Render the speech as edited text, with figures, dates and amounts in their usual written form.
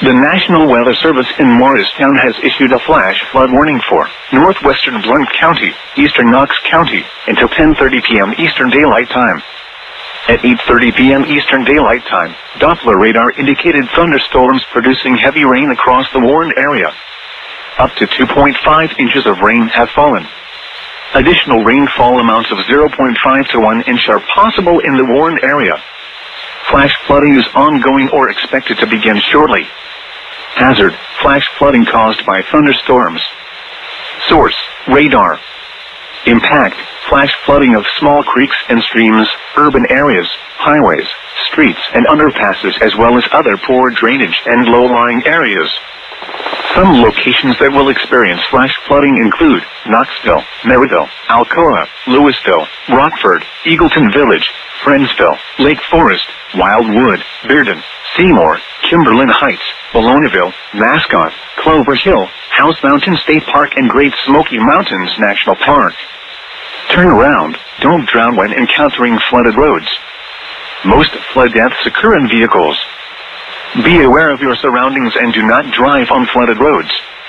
The National Weather Service in Morristown has issued a flash flood warning for northwestern Blount County, eastern Knox County, until 10:30 p.m. Eastern Daylight Time. At 8:30 p.m. Eastern Daylight Time, Doppler radar indicated thunderstorms producing heavy rain across the warned area. Up to 2.5 inches of rain have fallen. Additional rainfall amounts of 0.5 to 1 inch are possible in the warned area. Flash flooding is ongoing or expected to begin shortly. Hazard: flash flooding caused by thunderstorms. Source: radar. Impact: flash flooding of small creeks and streams, urban areas, highways, streets and underpasses, as well as other poor drainage and low-lying areas. Some locations that will experience flash flooding include Knoxville, Maryville, Alcoa, Louisville, Rockford, Eagleton Village, Friendsville, Lake Forest, Wildwood, Bearden, Seymour, Kimberlin Heights, Bellonaville, Mascot, Clover Hill, House Mountain State Park, and Great Smoky Mountains National Park. Turn around. Don't drown when encountering flooded roads. Most flood deaths occur in vehicles. Be aware of your surroundings and do not drive on flooded roads.